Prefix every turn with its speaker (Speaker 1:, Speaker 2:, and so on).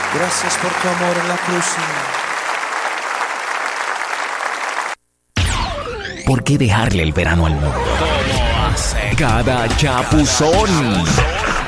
Speaker 1: Gracias por tu amor en la cruz, Señor.
Speaker 2: ¿Por qué dejarle el verano al mundo? Cada chapuzón.